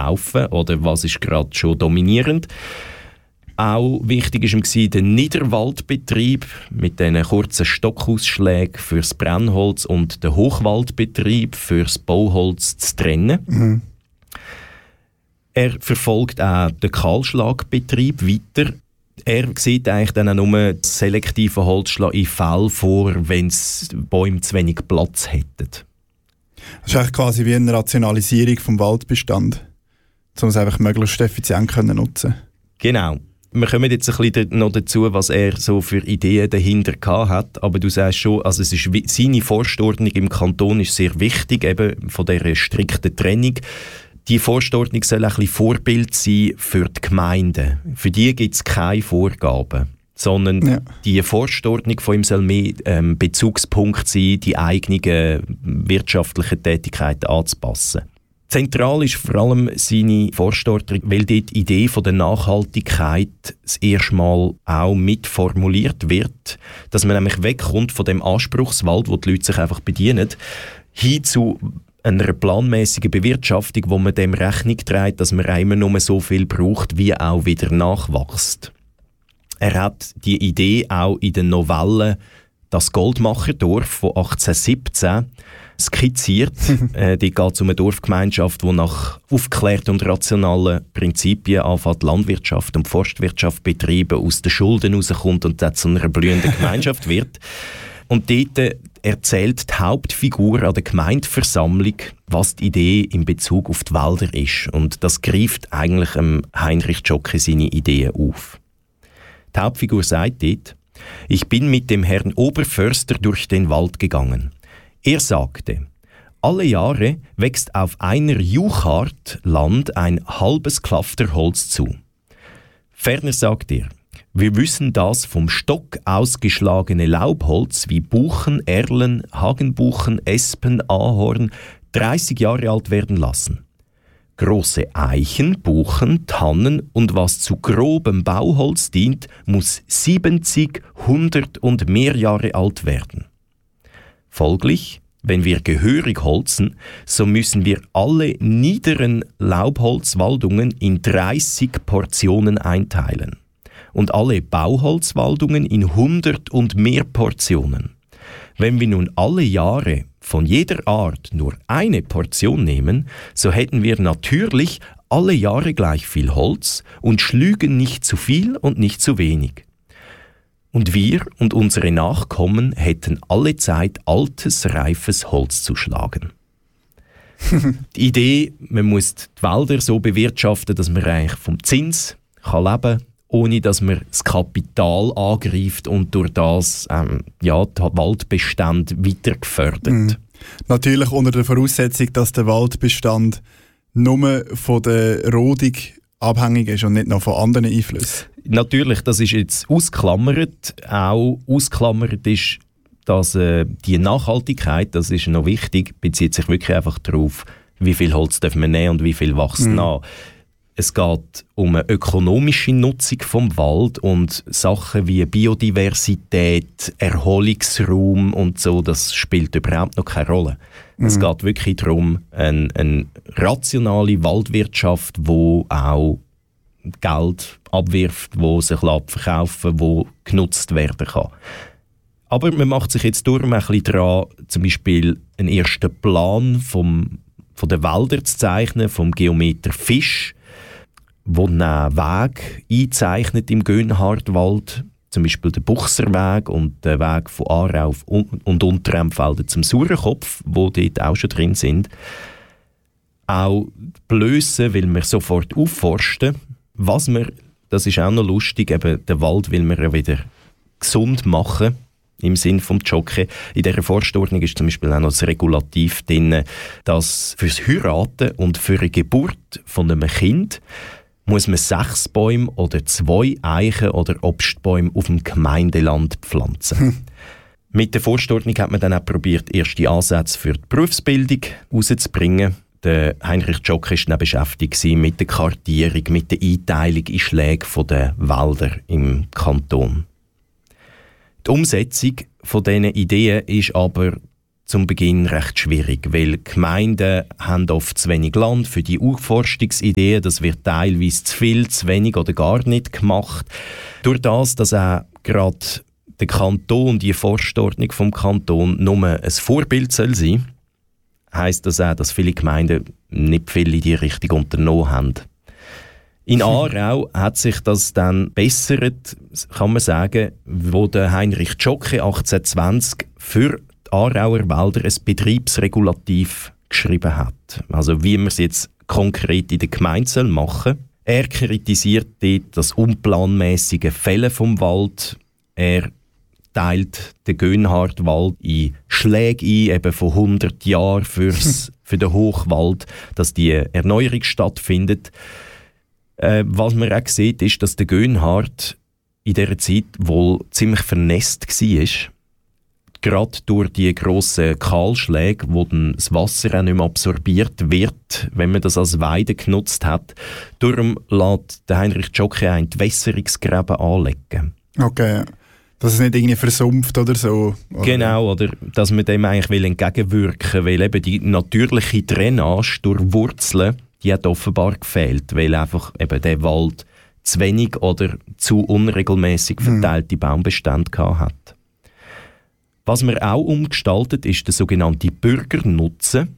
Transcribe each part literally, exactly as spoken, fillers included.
verkaufen oder was ist gerade schon dominierend. Auch wichtig war ihm der Niederwaldbetrieb mit diesen kurzen Stockausschlägen fürs Brennholz und der Hochwaldbetrieb fürs Bauholz zu trennen. Mhm. Er verfolgt auch den Kahlschlagbetrieb weiter. Er sieht eigentlich dann auch nur das selektive Holzschlagen in Fällen vor, wenn es Bäume zu wenig Platz hätten. Das ist eigentlich quasi wie eine Rationalisierung vom Waldbestand, um es einfach möglichst effizient zu nutzen. Genau. Wir kommen jetzt ein bisschen noch dazu, was er so für Ideen dahinter gehabt hat. Aber du sagst schon, also es ist, seine Forstordnung im Kanton ist sehr wichtig, eben von dieser strikten Trennung. Die Forstordnung soll ein bisschen Vorbild sein für die Gemeinden. Für die gibt es keine Vorgaben, sondern ja. die Forstordnung von ihm soll mehr ähm, Bezugspunkt sein, die eigenen wirtschaftlichen Tätigkeiten anzupassen. Zentral ist vor allem seine Forstordnung, weil dort die Idee von der Nachhaltigkeit das erste Mal auch mitformuliert wird, dass man nämlich wegkommt von dem Anspruchswald, wo die Leute sich einfach bedienen, hin zu einer planmäßigen Bewirtschaftung, wo man dem Rechnung trägt, dass man immer nur so viel braucht, wie auch wieder nachwächst. Er hat die Idee auch in der Novelle «Das Goldmacherdorf» von achtzehnhundertsiebzehn skizziert. äh, die geht es um eine Dorfgemeinschaft, die nach aufgeklärten und rationalen Prinzipien anfängt, Landwirtschaft und Forstwirtschaft betreiben, aus den Schulden rauskommt und dann zu einer blühenden Gemeinschaft wird. Und dort erzählt die Hauptfigur an der Gemeindeversammlung, was die Idee in Bezug auf die Wälder ist. Und das greift eigentlich ähm, Heinrich Zschokke seine Ideen auf. Die Hauptfigur sagt dort: Ich bin mit dem Herrn Oberförster durch den Wald gegangen. Er sagte, alle Jahre wächst auf einer Juchart Land ein halbes Klafterholz zu. Ferner sagt er, wir wissen das vom Stock ausgeschlagene Laubholz wie Buchen, Erlen, Hagenbuchen, Espen, Ahorn dreißig Jahre alt werden lassen. Große Eichen, Buchen, Tannen und was zu grobem Bauholz dient, muss siebzig, hundert und mehr Jahre alt werden. Folglich, wenn wir gehörig holzen, so müssen wir alle niederen Laubholzwaldungen in dreißig Portionen einteilen und alle Bauholzwaldungen in hundert und mehr Portionen. Wenn wir nun alle Jahre von jeder Art nur eine Portion nehmen, so hätten wir natürlich alle Jahre gleich viel Holz und schlügen nicht zu viel und nicht zu wenig. Und wir und unsere Nachkommen hätten alle Zeit altes, reifes Holz zu schlagen. Die Idee, man muss die Wälder so bewirtschaften, dass man eigentlich vom Zins kann leben kann, ohne dass man das Kapital angreift und durch das ähm, ja, die Waldbestände weiter gefördert. Mhm. Natürlich unter der Voraussetzung, dass der Waldbestand nur von der Rodung abhängig ist und nicht noch von anderen Einflüssen. Natürlich, das ist jetzt ausklammert. Auch ausklammert ist, dass äh, die Nachhaltigkeit, das ist noch wichtig, bezieht sich wirklich einfach darauf, wie viel Holz dürfen wir nehmen und wie viel wächst mhm. nach. Es geht um eine ökonomische Nutzung vom Wald und Sachen wie Biodiversität, Erholungsraum und so, das spielt überhaupt noch keine Rolle. Mhm. Es geht wirklich darum, eine, eine rationale Waldwirtschaft, die auch Geld abwirft, die sich verkaufen lässt, die genutzt werden kann. Aber man macht sich jetzt durch ein bisschen daran, zum Beispiel einen ersten Plan vom, von den Wäldern zu zeichnen, vom Geometer Fisch, wo einen Weg einzeichnet im Göhnhardwald, zum Beispiel den Buchserweg und den Weg von Aarau und Unterempfelden zum Saurenkopf, wo dort auch schon drin sind. Auch Blöße will man sofort aufforsten. Was man, das ist auch noch lustig, eben den Wald will man ja wieder gesund machen, im Sinn vom Zschokke. In dieser Forstordnung ist zum Beispiel auch noch das Regulativ drin, dass fürs Heiraten und für eine Geburt von einem Kind muss man sechs Bäume oder zwei Eichen oder Obstbäume auf dem Gemeindeland pflanzen. Hm. Mit der Forstordnung hat man dann auch probiert, erste Ansätze für die Berufsbildung herauszubringen. Der Heinrich Zschokke war dann beschäftigt mit der Kartierung, mit der Einteilung in Schläge der Wälder im Kanton. Die Umsetzung von diesen Ideen ist aber zum Beginn recht schwierig, weil Gemeinden haben oft zu wenig Land für die Aufforstungsideen. Das wird teilweise zu viel, zu wenig oder gar nicht gemacht. Durch das, dass auch gerade der Kanton, die Forstordnung vom Kanton nur ein Vorbild soll sein, heisst das auch, dass viele Gemeinden nicht viel in die Richtung unternommen haben. In Aarau hat sich das dann bessert, kann man sagen, wo der Heinrich Zschokke achtzehnhundertzwanzig für die Aarauer Wälder ein Betriebsregulativ geschrieben hat. Also wie man es jetzt konkret in der Gemeinde machen soll. Er kritisiert dort das unplanmäßige Fällen vom Wald. Er teilt den Gönhardwald in Schläge ein, eben von hundert Jahren für's, für den Hochwald, dass die Erneuerung stattfindet. Äh, was man auch sieht, ist, dass der Gönhard in dieser Zeit wohl ziemlich vernässt war. Gerade durch die grossen Kahlschläge, wo dann das Wasser auch nicht mehr absorbiert wird, wenn man das als Weide genutzt hat. Darum lässt der Heinrich Zschokke ein Entwässerungsgräben anlegen. Okay, dass es nicht irgendwie versumpft oder so. Oder? Genau, oder dass man dem eigentlich will entgegenwirken will, weil eben die natürliche Drainage durch Wurzeln, die hat offenbar gefehlt, weil einfach eben der Wald zu wenig oder zu unregelmäßig verteilte hm. Baumbestände gehabt hat. Was man auch umgestaltet, ist der sogenannte Bürgernutzen.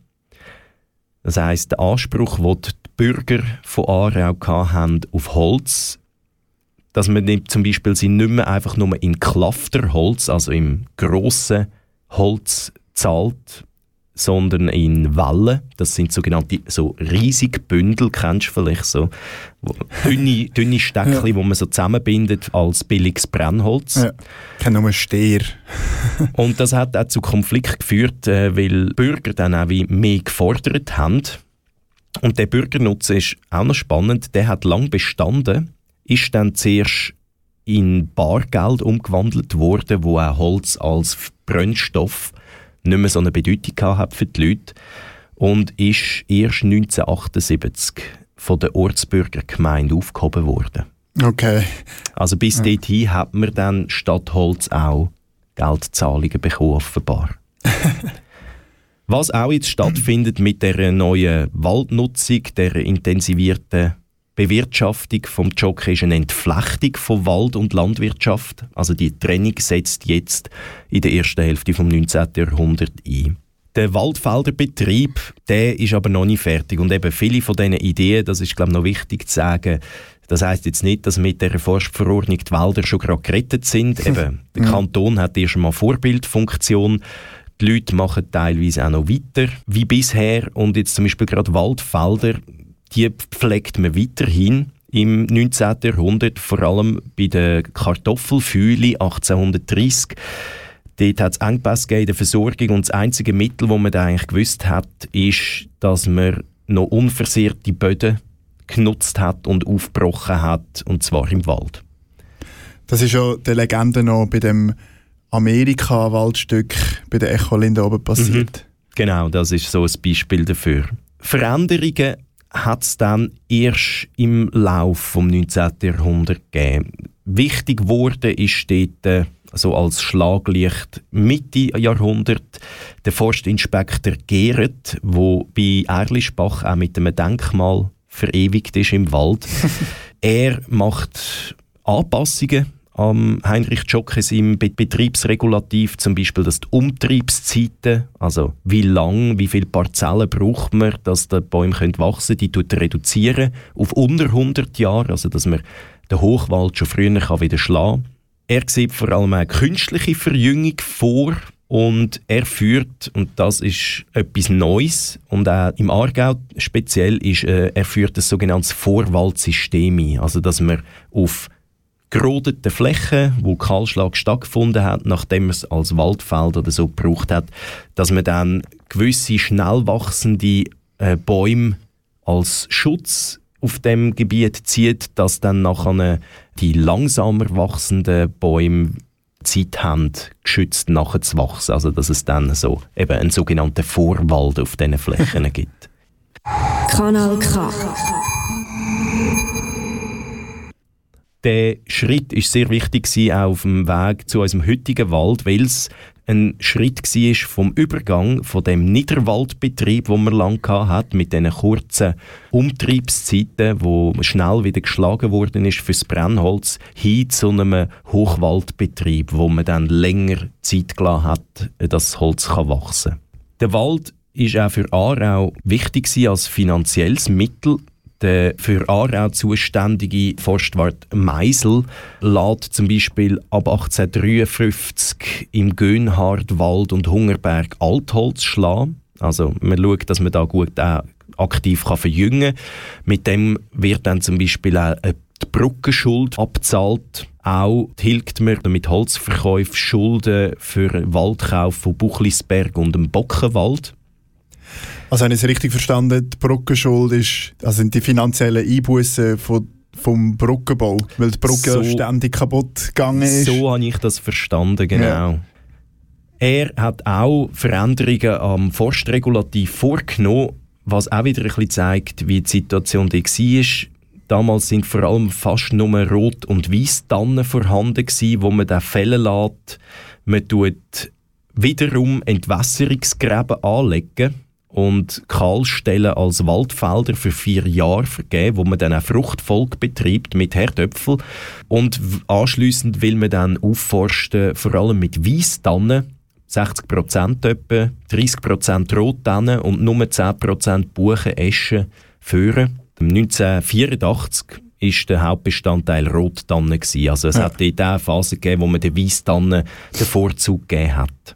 Das heisst, der Anspruch, den die Bürger von Aarau hatten auf Holz, dass man nicht, zum Beispiel sie nicht mehr einfach nur in Klafterholz, also im grossen Holz zahlt, sondern in Wellen. Das sind sogenannte so riesige Bündel, kennst du vielleicht so, dünne, dünne Stöckchen, ja. die man so zusammenbindet als billiges Brennholz. Ja, kein nur Steher. Und das hat auch zu Konflikten geführt, weil Bürger dann auch wie mehr gefordert haben. Und der Bürgernutzen ist auch noch spannend, der hat lange bestanden, ist dann zuerst in Bargeld umgewandelt worden, wo auch Holz als Brennstoff nicht mehr so eine Bedeutung hat für die Leute und ist erst neunzehnhundertachtundsiebzig von der Ortsbürgergemeinde aufgehoben worden. Okay. Also bis ja. dorthin hat man dann statt Holz auch Geldzahlungen bekommen, offenbar. Was auch jetzt stattfindet mit der neuen Waldnutzung, der intensivierten Bewirtschaftung vom Zschokke ist eine Entflechtung von Wald und Landwirtschaft. Also die Trennung setzt jetzt in der ersten Hälfte des neunzehnten Jahrhunderts ein. Der Waldfelderbetrieb, der ist aber noch nicht fertig. Und eben viele von diesen Ideen, das ist glaube ich noch wichtig zu sagen, das heisst jetzt nicht, dass mit dieser Forstverordnung die Wälder schon gerade gerettet sind. Eben, der Kanton hat erst einmal Vorbildfunktion. Die Leute machen teilweise auch noch weiter wie bisher. Und jetzt zum Beispiel gerade Waldfelder, die pflegt man weiterhin im neunzehnten Jahrhundert, vor allem bei der Kartoffelfühle achtzehnhundertdreissig. Dort hat es Engpässe in der Versorgung und das einzige Mittel, das man da eigentlich gewusst hat, ist, dass man noch unversehrte Böden genutzt hat und aufgebrochen hat, und zwar im Wald. Das ist ja der Legende noch bei dem Amerika-Waldstück bei der Echolinde oben passiert. Mhm. Genau, das ist so ein Beispiel dafür. Veränderungen hat es dann erst im Lauf des neunzehnten Jahrhunderts gegeben. Wichtig wurde ist dort also als Schlaglicht Mitte Jahrhundert der Forstinspektor Gehret, der bei Erlischbach auch mit einem Denkmal verewigt ist im Wald. Er macht Anpassungen am Heinrich Zschokke im Betriebsregulativ, zum Beispiel, dass die Umtriebszeiten, also wie lang, wie viele Parzellen braucht man, dass die Bäume wachsen können, die tut er reduzieren auf unter hundert Jahre, also dass man den Hochwald schon früher kann wieder schlagen kann. Er sieht vor allem eine künstliche Verjüngung vor und er führt, und das ist etwas Neues, und auch im Aargau speziell, ist, äh, er führt ein sogenanntes Vorwaldsystem ein, also dass man auf gerodeten Flächen, wo Kahlschlag stattgefunden hat, nachdem man es als Waldfeld oder so gebraucht hat, dass man dann gewisse schnell wachsende äh, Bäume als Schutz auf dem Gebiet zieht, dass dann nachher die langsamer wachsenden Bäume Zeit haben, geschützt nachher zu wachsen. Also dass es dann so eben einen sogenannten Vorwald auf diesen Flächen gibt. Kanal K. Der Schritt war sehr wichtig auch auf dem Weg zu unserem heutigen Wald, weil es ein Schritt war vom Übergang von dem Niederwaldbetrieb, den man lange hatte, mit diesen kurzen Umtriebszeiten, wo schnell wieder geschlagen worden ist fürs Brennholz, hin zu einem Hochwaldbetrieb, wo man dann länger Zeit gelassen hat, dass das Holz wachsen kann. Der Wald war auch für Aarau wichtig als finanzielles Mittel. Der für Aarau zuständige Forstwart Meisel lässt zum Beispiel ab achtzehnhundertdreiundfünfzig im Gönhardwald und Hungerberg Altholz schlagen. Also man schaut, dass man da gut auch aktiv kann verjüngen kann. Mit dem wird dann zum Beispiel auch die Brückenschuld abgezahlt. Auch hilft man mit Holzverkäufen Schulden für den Waldkauf von Buchlisberg und dem Bockenwald. Also habe ich es richtig verstanden, die Brückenschuld ist, also sind die finanziellen Einbußen von, vom Brückenbau, weil die Brücke so, ständig kaputt gegangen ist? So habe ich das verstanden, genau. Ja. Er hat auch Veränderungen am Forstregulativ vorgenommen, was auch wieder ein bisschen zeigt, wie die Situation da war. Damals sind vor allem fast nur Rot- und Weisstannen vorhanden gewesen, wo man dann fällen lässt. Man tut wiederum Entwässerungsgräben anlegen und Kahlstellen als Waldfelder für vier Jahre vergeben, wo man dann auch Fruchtfolge betreibt mit Herdöpfel. Und anschliessend will man dann aufforsten, vor allem mit Weisstannen, sechzig Prozent etwa, dreißig Prozent Rottannen und nur zehn Prozent Buchen, Eschen führen. neunzehnhundertvierundachtzig war der Hauptbestandteil Rottannen. Also es ja. hat dort auch eine Phase gegeben, wo man den Weisstannen den Vorzug gegeben hat.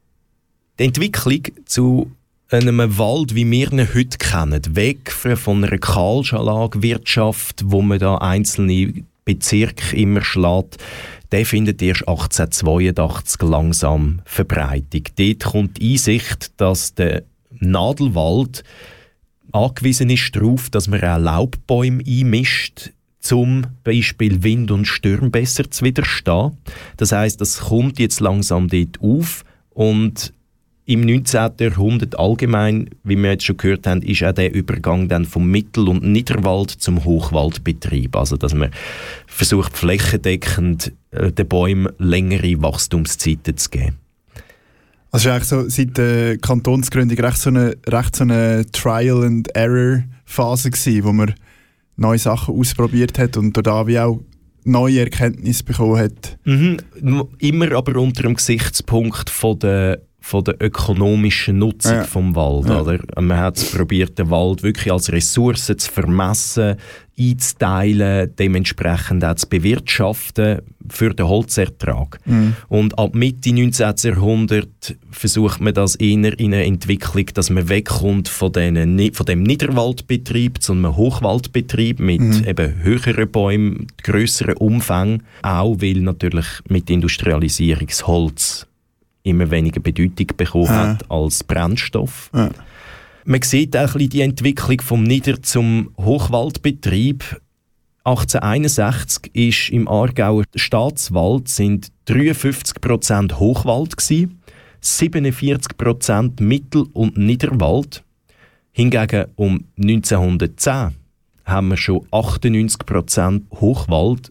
Die Entwicklung zu einem Wald, wie wir ihn heute kennen, weg von einer Kahlschlagwirtschaft, wo man da einzelne Bezirke immer schlägt, der findet erst achtzehnhundertzweiundachtzig langsam Verbreitung. Dort kommt die Einsicht, dass der Nadelwald angewiesen ist darauf, dass man auch Laubbäume einmischt, zum Beispiel Wind und Stürme besser zu widerstehen. Das heisst, das kommt jetzt langsam dort auf und im neunzehnten Jahrhundert allgemein, wie wir jetzt schon gehört haben, ist auch der Übergang dann vom Mittel- und Niederwald zum Hochwaldbetrieb. Also, dass man versucht, flächendeckend äh, den Bäumen längere Wachstumszeiten zu geben. Also, es war eigentlich so seit der Kantonsgründung recht so eine, recht so eine Trial-and-Error-Phase gewesen, wo man neue Sachen ausprobiert hat und da wie auch neue Erkenntnisse bekommen hat. Mhm. Immer aber unter dem Gesichtspunkt von der von der ökonomischen Nutzung ja. vom Wald. Ja. Oder? Man hat probiert, den Wald wirklich als Ressource zu vermessen, einzuteilen, dementsprechend auch zu bewirtschaften für den Holzertrag. Mhm. Und ab Mitte neunzehnten Jahrhundert versucht man das eher in einer Entwicklung, dass man wegkommt von, denen, von dem Niederwaldbetrieb zu einem Hochwaldbetrieb mit mhm. eben höheren Bäumen, grösseren Umfang, auch weil natürlich mit Industrialisierung das Holz immer weniger Bedeutung bekommen ja. hat als Brennstoff. Ja. Man sieht auch ein bisschen die Entwicklung vom Nieder- zum Hochwaldbetrieb. achtzehnhunderteinundsechzig ist im Aargauer Staatswald sind dreiundfünfzig Prozent Hochwald gewesen, siebenundvierzig Prozent Mittel- und Niederwald. Hingegen um neunzehnhundertzehn haben wir schon achtundneunzig Prozent Hochwald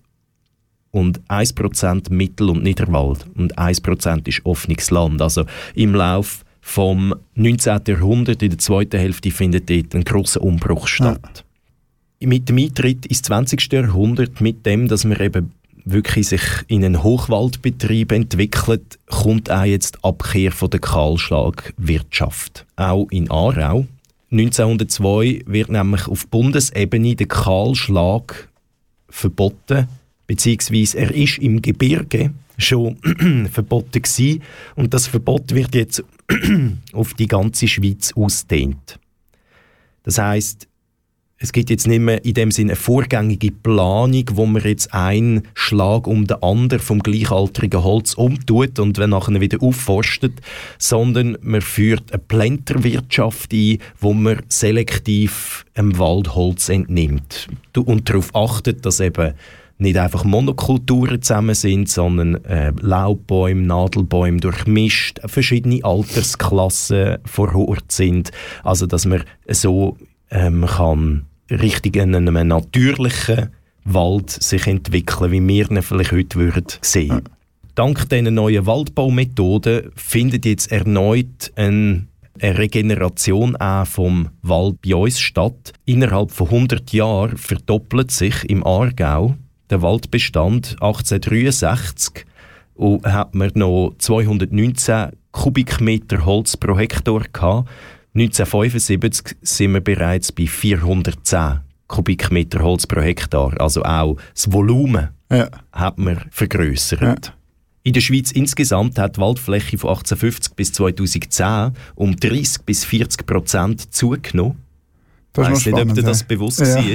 und ein Prozent Mittel- und Niederwald. Und ein Prozent ist offenes Land. Also im Lauf vom neunzehnten Jahrhundert, in der zweiten Hälfte, findet dort ein grosser Umbruch statt. Ja. Mit dem Eintritt ins zwanzigsten Jahrhundert, mit dem, dass man eben wirklich sich in einen Hochwaldbetrieb entwickelt, kommt auch jetzt die Abkehr von der Kahlschlagwirtschaft. Auch in Aarau. neunzehnhundertzwei wird nämlich auf Bundesebene der Kahlschlag verboten, beziehungsweise er ist im Gebirge schon verboten gewesen und das Verbot wird jetzt auf die ganze Schweiz ausgedehnt. Das heisst, es gibt jetzt nicht mehr in dem Sinne eine vorgängige Planung, wo man jetzt einen Schlag um den anderen vom gleichaltrigen Holz umtut und wenn nachher wieder aufforstet, sondern man führt eine Plenterwirtschaft ein, wo man selektiv einem Wald Holz entnimmt und darauf achtet, dass eben nicht einfach Monokulturen zusammen sind, sondern äh, Laubbäume, Nadelbäume durchmischt, verschiedene Altersklassen vor Ort sind. Also, dass man so ähm, kann richtig in einem natürlichen Wald sich entwickeln, wie wir ihn vielleicht heute würden sehen. Dank dieser neuen Waldbaumethoden findet jetzt erneut ein eine Regeneration auch vom Wald bei uns statt. Innerhalb von hundert Jahren verdoppelt sich im Aargau der Waldbestand. achtzehnhundertdreiundsechzig und hat man noch zweihundertneunzehn Kubikmeter Holz pro Hektar gehabt. neunzehnhundertfünfundsiebzig sind wir bereits bei vierhundertzehn Kubikmeter Holz pro Hektar. Also auch das Volumen ja. hat man vergrössert. Ja. In der Schweiz insgesamt hat die Waldfläche von achtzehnhundertfünfzig bis zweitausendzehn um dreißig bis vierzig Prozent zugenommen. Ich weiss nicht, ob dir das bewusst ja. war.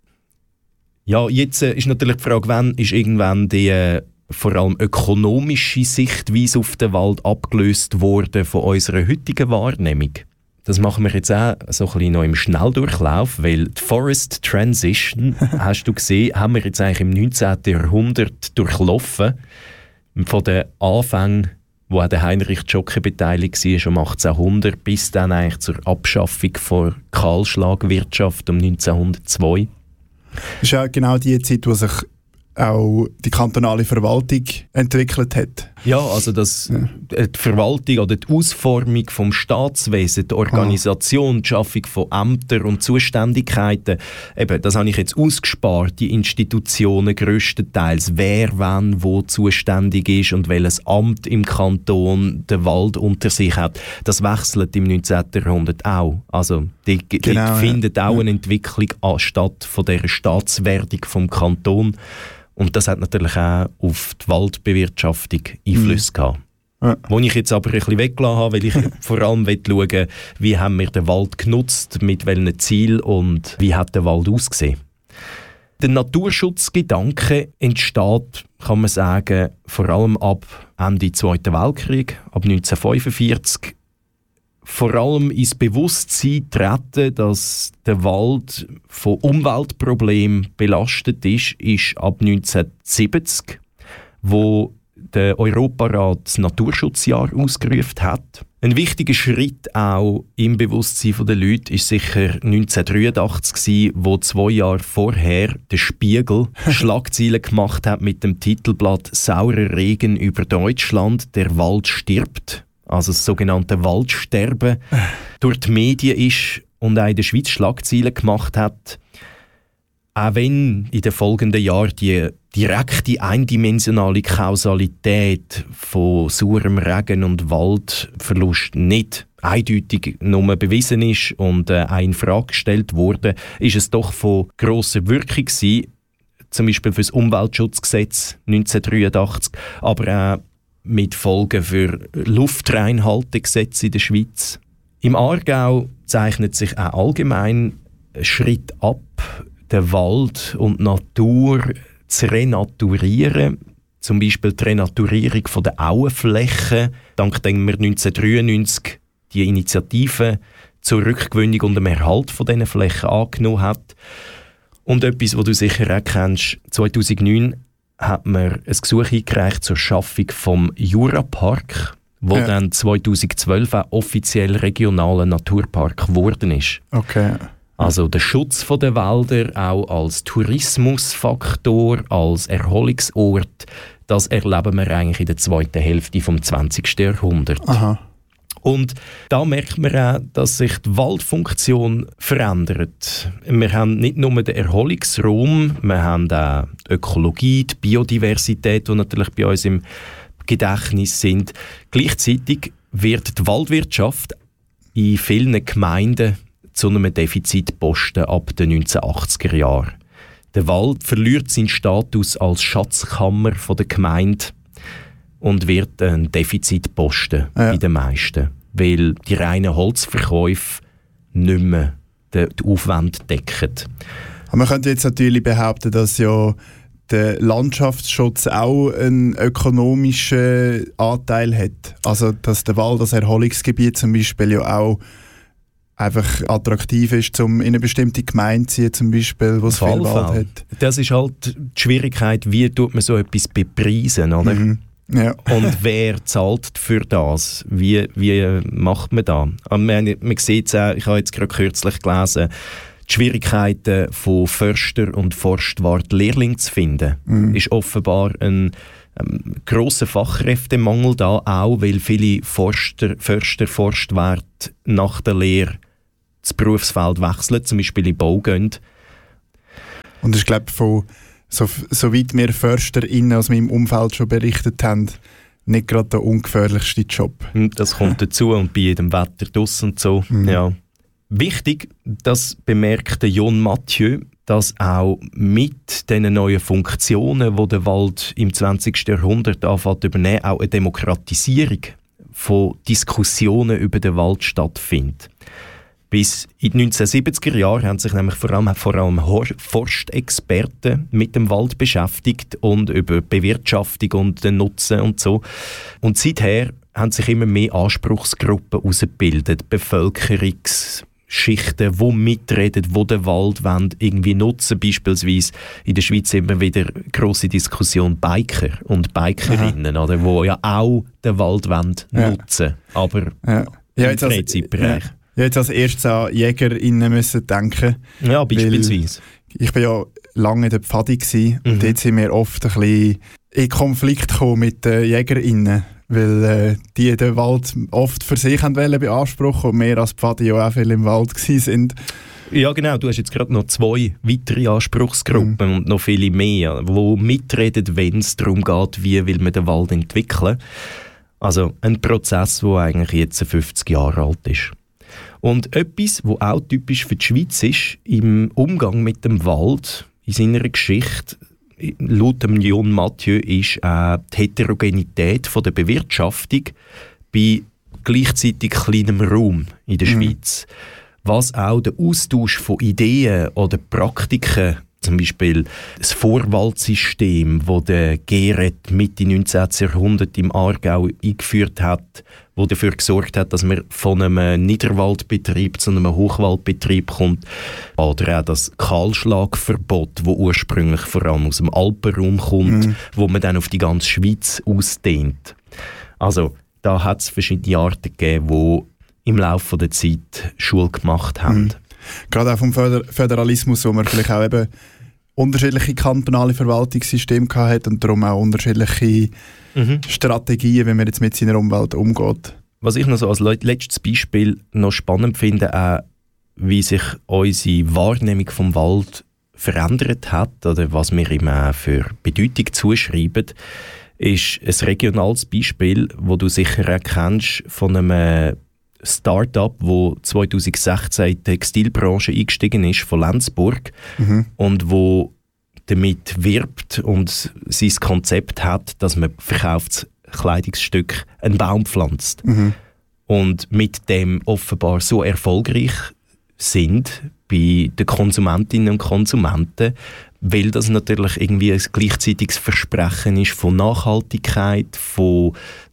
Ja, jetzt äh, ist natürlich die Frage, wann ist irgendwann die äh, vor allem ökonomische Sichtweise auf den Wald abgelöst worden von unserer heutigen Wahrnehmung. Das machen wir jetzt auch so ein bisschen noch im Schnelldurchlauf, weil die Forest Transition, hast du gesehen, haben wir jetzt eigentlich im neunzehnten Jahrhundert durchlaufen. Von den Anfängen, wo auch der Heinrich Zschokke beteiligt war, um achtzehnhundert, bis dann eigentlich zur Abschaffung der Kahlschlagwirtschaft um neunzehnhundertzwei. Das ist ja genau die Zeit, wo sich auch die kantonale Verwaltung entwickelt hat. Ja, also das, ja. die Verwaltung oder die Ausformung vom Staatswesen, die Organisation, ah. die Schaffung von Ämtern und Zuständigkeiten, eben, das habe ich jetzt ausgespart, die Institutionen grösstenteils, wer wann wo zuständig ist und welches Amt im Kanton den Wald unter sich hat, das wechselt im neunzehnten Jahrhundert auch. Also die, genau, die findet ja. auch eine Entwicklung statt von dieser Staatswerdung vom Kanton. Und das hat natürlich auch auf die Waldbewirtschaftung Einfluss mhm. gehabt. Ja. Wo ich jetzt aber ein bisschen weggelassen habe, weil ich vor allem schauen will, wie haben wir den Wald genutzt, mit welchen Zielen und wie hat der Wald ausgesehen. Der Naturschutzgedanke entsteht, kann man sagen, vor allem ab Ende Zweiten Weltkrieg, ab neunzehnhundertfünfundvierzig. Vor allem ins Bewusstsein treten, dass der Wald von Umweltproblemen belastet ist, ist ab neunzehnhundertsiebzig, wo der Europarat das Naturschutzjahr ausgerufen hat. Ein wichtiger Schritt auch im Bewusstsein der Leute ist sicher neunzehnhundertdreiundachtzig, wo zwei Jahre vorher der Spiegel Schlagzeilen gemacht hat mit dem Titelblatt «Saurer Regen über Deutschland, der Wald stirbt». Also das sogenannte Waldsterben, durch die Medien ist und auch in der Schweiz Schlagzeilen gemacht hat. Auch wenn in den folgenden Jahren die direkte eindimensionale Kausalität von saurem Regen und Waldverlust nicht eindeutig nur bewiesen ist und äh, auch in Frage gestellt wurde, ist es doch von grosser Wirkung gewesen, zum Beispiel für das Umweltschutzgesetz neunzehnhundertdreiundachtzig, aber auch mit Folgen für Luftreinhaltegesetze in der Schweiz. Im Aargau zeichnet sich auch allgemein ein Schritt ab, den Wald und die Natur zu renaturieren. Zum Beispiel die Renaturierung der Auenflächen, dank dem wir neunzehnhundertdreiundneunzig die Initiative zur Rückgewinnung und dem Erhalt von diesen Flächen angenommen hat. Und etwas, was du sicher auch kennst, zweitausendneun hat man ein Gesuch eingereicht zur Schaffung vom Jurapark, wo ja. dann zweitausendzwölf auch offiziell regionaler Naturpark geworden ist. Okay. Also der Schutz der Wälder auch als Tourismusfaktor, als Erholungsort, das erleben wir eigentlich in der zweiten Hälfte des zwanzigsten Jahrhunderts. Aha. Und da merkt man auch, dass sich die Waldfunktion verändert. Wir haben nicht nur den Erholungsraum, wir haben auch die Ökologie, die Biodiversität, die natürlich bei uns im Gedächtnis sind. Gleichzeitig wird die Waldwirtschaft in vielen Gemeinden zu einem Defizitposten ab den neunzehnhundertachtziger Jahren. Der Wald verliert seinen Status als Schatzkammer der Gemeinde und wird ein Defizitposten ja. bei den meisten, weil die reinen Holzverkäufe nicht mehr den Aufwand decken. Aber man könnte jetzt natürlich behaupten, dass ja der Landschaftsschutz auch einen ökonomischen Anteil hat. Also dass der Wald als Erholungsgebiet zum Beispiel ja auch einfach attraktiv ist, um in eine bestimmte Gemeinde zu ziehen, zum Beispiel, wo es viel Wald hat. Das ist halt die Schwierigkeit, wie tut man so etwas bepreisen, oder? Mhm. Ja. Und wer zahlt für das? Wie, wie macht man das? Man, man sieht es auch, ich habe jetzt gerade kürzlich gelesen, die Schwierigkeiten von Förster und Forstwart Lehrling zu finden, mhm. ist offenbar ein, ähm, grosser Fachkräftemangel da, auch weil viele Forster, Förster, Forstwärter nach der Lehre das Berufsfeld wechseln, zum Beispiel in den Bau gehen. Und ich glaube, von so, soweit wir FörsterInnen aus meinem Umfeld schon berichtet haben, nicht gerade der ungefährlichste Job. Das kommt dazu und bei jedem Wetter draussen und so. Mhm. Ja. Wichtig, das bemerkte Jon Mathieu, dass auch mit den neuen Funktionen, die der Wald im zwanzigsten Jahrhundert anfängt zu übernehmen, auch eine Demokratisierung von Diskussionen über den Wald stattfindet. Bis in den neunzehnhundertsiebziger Jahren haben sich nämlich vor allem, vor allem Forstexperten mit dem Wald beschäftigt und über Bewirtschaftung und den Nutzen und so. Und seither haben sich immer mehr Anspruchsgruppen herausgebildet, Bevölkerungsschichten, die mitreden, die den Wald wollen, irgendwie nutzen. Beispielsweise in der Schweiz immer wieder grosse Diskussion Biker und Bikerinnen, oder, die ja auch den Wald wollen ja. nutzen, aber ja. Ja, im Freizeitbereich. Ja. Ich hätte als erstes an JägerInnen müssen denken. Ja, beispielsweise. Ich war ja lange in der Pfadi mhm. und dort sind wir oft ein bisschen in Konflikt gekommen mit den JägerInnen, weil äh, die den Wald oft für sich haben wollen beanspruchen und wir als Pfadi ja auch viel im Wald waren. Ja genau, du hast jetzt gerade noch zwei weitere Anspruchsgruppen mhm. und noch viele mehr, die mitreden, wenn es darum geht, wie will man den Wald entwickeln. Also ein Prozess, der eigentlich jetzt fünfzig Jahre alt ist. Und etwas, was auch typisch für die Schweiz ist, im Umgang mit dem Wald, in seiner Geschichte, laut dem Jon Mathieu, ist äh, die Heterogenität von der Bewirtschaftung bei gleichzeitig kleinem Raum in der mhm. Schweiz. Was auch der Austausch von Ideen oder Praktiken, zum Beispiel das Vorwaldsystem, das der Geret Mitte neunzehnten Jahrhundert im Aargau eingeführt hat, wo dafür gesorgt hat, dass man von einem Niederwaldbetrieb zu einem Hochwaldbetrieb kommt. Oder auch das Kahlschlagverbot, das ursprünglich vor allem aus dem Alpenraum kommt, mhm. wo man dann auf die ganze Schweiz ausdehnt. Also da hat es verschiedene Arten gegeben, die im Laufe der Zeit Schule gemacht haben. Mhm. Gerade auch vom Föderalismus, wo man vielleicht auch eben unterschiedliche kantonale Verwaltungssysteme hat und darum auch unterschiedliche mhm. Strategien, wie man jetzt mit seiner Umwelt umgeht. Was ich noch so als letztes Beispiel noch spannend finde, auch wie sich unsere Wahrnehmung vom Wald verändert hat oder was wir ihm auch für Bedeutung zuschreiben, ist ein regionales Beispiel, wo du sicher erkennst von einem Start-up, wo zweitausendsechzehn in die Textilbranche eingestiegen ist, von Lenzburg, mhm. und wo damit wirbt und sein Konzept hat, dass man verkauftes Kleidungsstück einen Baum pflanzt. Mhm. Und mit dem offenbar so erfolgreich sind bei den Konsumentinnen und Konsumenten, weil das natürlich irgendwie ein gleichzeitiges Versprechen ist von Nachhaltigkeit, von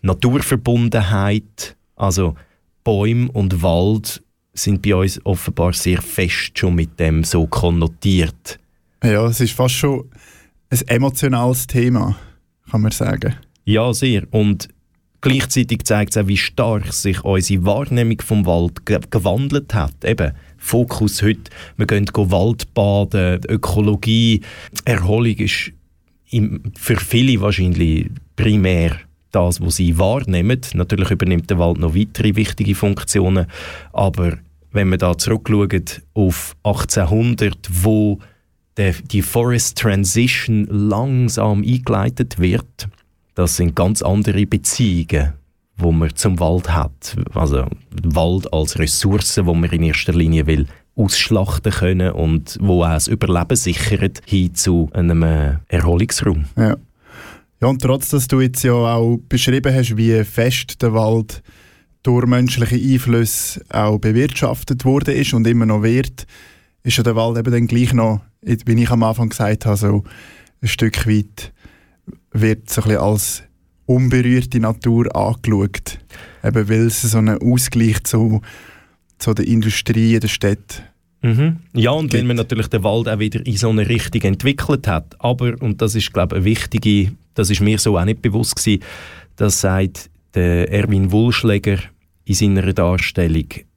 Naturverbundenheit, also Bäume und Wald sind bei uns offenbar sehr fest schon mit dem so konnotiert. Ja, es ist fast schon ein emotionales Thema, kann man sagen. Ja, sehr. Und gleichzeitig zeigt es auch, wie stark sich unsere Wahrnehmung vom Wald ge- gewandelt hat. Eben, Fokus heute, wir gehen Waldbaden, Ökologie, Erholung ist im, für viele wahrscheinlich primär das, was sie wahrnehmen. Natürlich übernimmt der Wald noch weitere wichtige Funktionen, aber wenn wir da zurückschauen auf achtzehnhundert, wo der, die Forest Transition langsam eingeleitet wird, das sind ganz andere Beziehungen, die man zum Wald hat. Also Wald als Ressource, die man in erster Linie will ausschlachten können und wo auch das Überleben sichert, hin zu einem äh, Erholungsraum. Ja. Ja, und trotz, dass du jetzt ja auch beschrieben hast, wie fest der Wald durch menschliche Einflüsse auch bewirtschaftet wurde ist und immer noch wird, ist ja der Wald eben dann gleich noch, wie ich am Anfang gesagt habe, so ein Stück weit wird so ein bisschen als unberührte Natur angeschaut. Eben weil es so einen Ausgleich zu, zu der Industrie in der Stadt Mhm. Ja, und gibt. Wenn man natürlich den Wald auch wieder in so eine Richtung entwickelt hat. Aber, und das ist, glaube ich, eine wichtige, das ist mir so auch nicht bewusst gewesen, das sagt der Erwin Wulschläger in seiner Darstellung,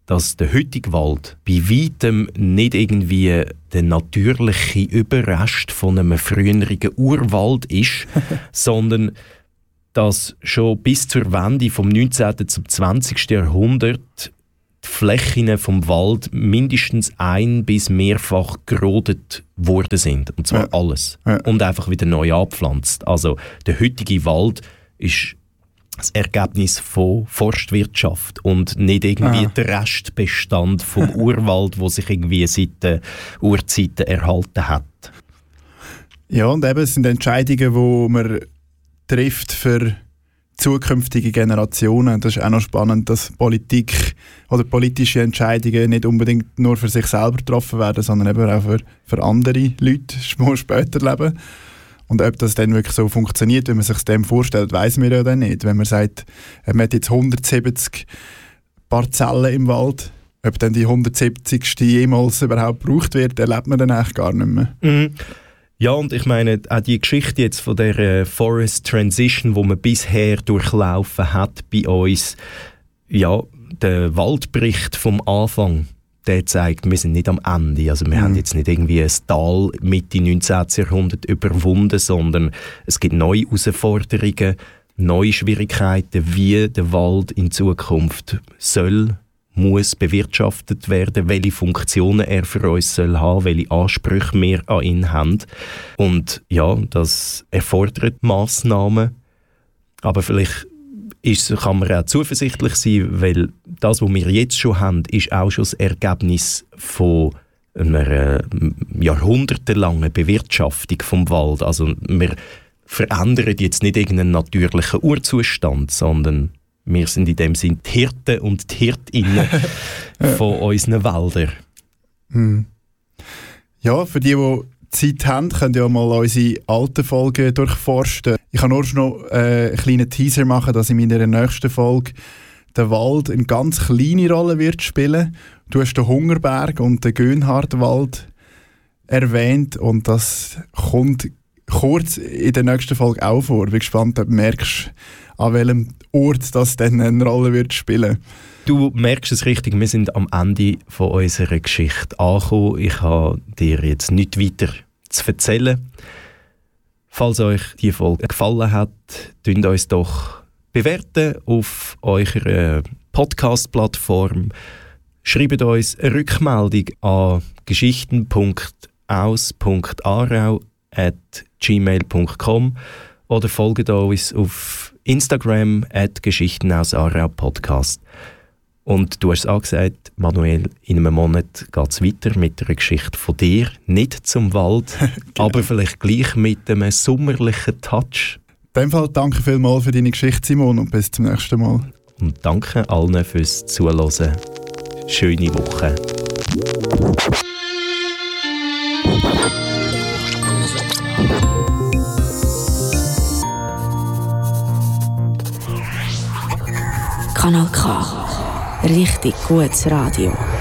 dass der heutige Wald bei weitem nicht irgendwie der natürliche Überrest von einem früheren Urwald ist, sondern dass schon bis zur Wende vom neunzehnten zum zwanzigsten Jahrhundert die Flächen vom Wald mindestens ein- bis mehrfach gerodet worden sind. Und zwar ja. alles. Ja. Und einfach wieder neu angepflanzt. Also der heutige Wald ist das Ergebnis von Forstwirtschaft und nicht irgendwie ah. der Restbestand vom Urwald, der sich irgendwie seit den Urzeiten erhalten hat. Ja, und eben, es sind Entscheidungen, die man trifft für zukünftige Generationen. Das ist auch noch spannend, dass Politik oder politische Entscheidungen nicht unbedingt nur für sich selber getroffen werden, sondern eben auch für, für andere Leute, die später leben. Und ob das dann wirklich so funktioniert, wenn man sich dem vorstellt, weiss man ja dann nicht. Wenn man sagt, man hat jetzt hundertsiebzig Parzellen im Wald, ob dann die hundertsiebzigste jemals überhaupt gebraucht wird, erlebt man dann eigentlich gar nicht mehr. Mhm. Ja, und ich meine, auch die Geschichte jetzt von der äh, Forest Transition, die man bisher durchlaufen hat bei uns, ja, der Waldbericht vom Anfang, der zeigt, wir sind nicht am Ende. Also wir mhm. haben jetzt nicht irgendwie ein Tal Mitte neunzehnten Jahrhundert überwunden, sondern es gibt neue Herausforderungen, neue Schwierigkeiten, wie der Wald in Zukunft soll, muss bewirtschaftet werden, welche Funktionen er für uns soll haben, welche Ansprüche wir an ihn haben. Und ja, das erfordert Massnahmen, aber vielleicht ist, kann man auch zuversichtlich sein, weil das, was wir jetzt schon haben, ist auch schon das Ergebnis von einer jahrhundertelangen Bewirtschaftung vom Wald. Also wir verändern jetzt nicht irgendeinen natürlichen Urzustand, sondern wir sind in dem Sinne die Hirten und die Hirtinnen von unseren Wäldern. Hm. Ja, für die, die Zeit haben, könnt ihr ja mal unsere alten Folgen durchforsten. Ich kann nur noch äh, einen kleinen Teaser machen, dass in meiner nächsten Folge der Wald eine ganz kleine Rolle wird spielen. Du hast den Hungerberg und den Gönhardwald erwähnt und das kommt kurz in der nächsten Folge auch vor. Ich bin gespannt, ob du merkst, an welchem Ort das dann eine Rolle wird spielen. Du merkst es richtig, wir sind am Ende von unserer Geschichte angekommen. Ich habe dir jetzt nichts weiter zu erzählen. Falls euch die Folge gefallen hat, tut uns doch bewerten auf eurer Podcast-Plattform. Schreibt uns eine Rückmeldung an geschichten punkt aus punkt arau at gmail punkt com oder folgt uns auf Instagram at Geschichten aus Aarau Podcast. Und du hast es angesagt, Manuel, in einem Monat geht es weiter mit einer Geschichte von dir. Nicht zum Wald, genau. Aber vielleicht gleich mit einem sommerlichen Touch. In dem Fall danke vielmals für deine Geschichte, Simon, und bis zum nächsten Mal. Und danke allen fürs Zuhören. Schöne Woche. Kanal K. Richtig gutes Radio.